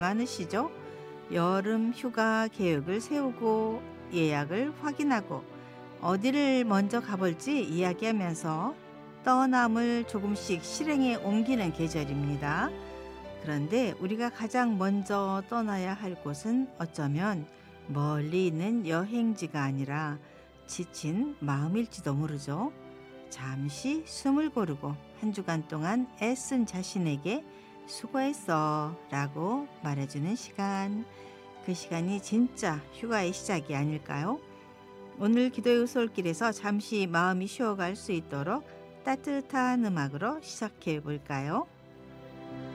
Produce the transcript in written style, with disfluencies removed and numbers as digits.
많으시죠? 여름 휴가 계획을 세우고 예약을 확인하고 어디를 먼저 가볼지 이야기하면서 떠남을 조금씩 실행에 옮기는 계절입니다. 그런데 우리가 가장 먼저 떠나야 할 곳은 어쩌면 멀리 있는 여행지가 아니라 지친 마음일지도 모르죠. 잠시 숨을 고르고 한 주간 동안 애쓴 자신에게 수고했어 라고 말해주는 시간. 그 시간이 진짜 휴가의 시작이 아닐까요? 오늘 기도의 솔길에서 잠시 마음이 쉬어갈 수 있도록 따뜻한 음악으로 시작해 볼까요?